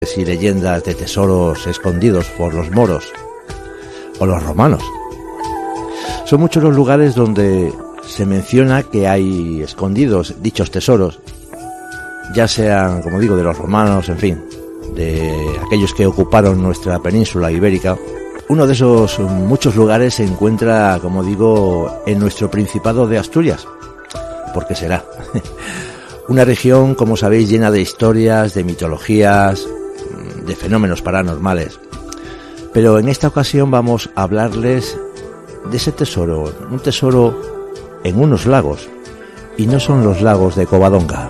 y leyendas de tesoros escondidos por los moros o los romanos. Son muchos los lugares donde se menciona que hay escondidos dichos tesoros, ya sean, como digo, de los romanos, en fin, de aquellos que ocuparon nuestra península ibérica. Uno de esos muchos lugares se encuentra, como digo, en nuestro Principado de Asturias. ¿Por qué será? Una región, como sabéis, llena de historias, de mitologías, de fenómenos paranormales. Pero en esta ocasión vamos a hablarles de ese tesoro, un tesoro en unos lagos, y no son los lagos de Covadonga.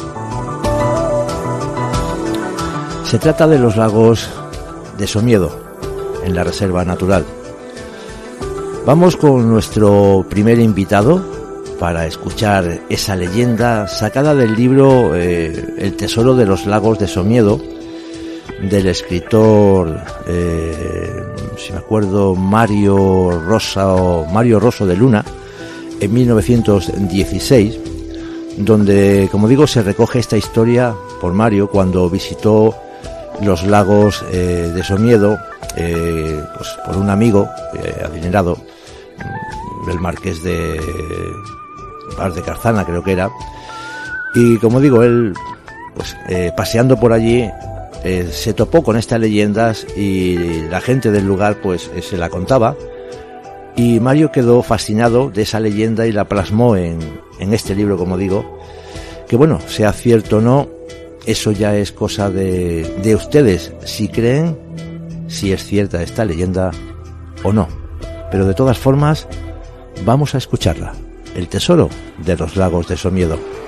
Se trata de los lagos de Somiedo, en la Reserva Natural. Vamos con nuestro primer invitado para escuchar esa leyenda sacada del libro El tesoro de los lagos de Somiedo, del escritor, si me acuerdo, Mario Rosso de Luna, en 1916, donde, como digo, se recoge esta historia por Mario cuando visitó los lagos de Somiedo, pues por un amigo adinerado, el marqués de Carzana, creo que era, y como digo, él, pues paseando por allí, se topó con estas leyendas y la gente del lugar pues se la contaba, y Mario quedó fascinado de esa leyenda y la plasmó en este libro, como digo, que bueno, sea cierto o no, eso ya es cosa de ustedes, si creen si es cierta esta leyenda o no. Pero de todas formas, vamos a escucharla. El tesoro de los lagos de Somiedo.